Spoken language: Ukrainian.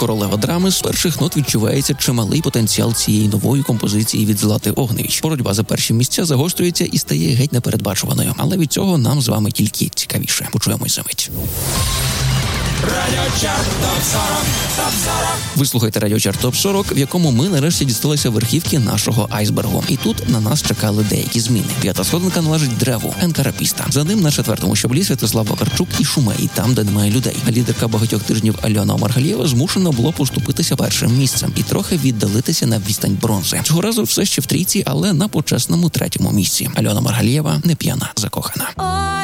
Королева драми з перших нот відчувається чималий потенціал цієї нової композиції від Злати Огневич. Боротьба за перші місця загострюється і стає геть непередбачуваною. Але від цього нам з вами тільки цікавіше. Почуємось за мить. Радіочарт ТОП-40. Ви слухаєте Радіочарт ТОП-40, в якому ми нарешті дісталися верхівки нашого айсбергу. І тут на нас чекали деякі зміни. 5-та сходинка належить Древу, Енкарапіста. За ним на 4-му щаблі Святослав Вакарчук і Шумей, там, де немає людей. А лідерка багатьох тижнів Альона Омаргалієва змушена було поступитися першим місцем і трохи віддалитися на відстань бронзи. Цього разу все ще в трійці, але на почесному 3-му місці. Альона Омаргалієва не п'яна, закохана.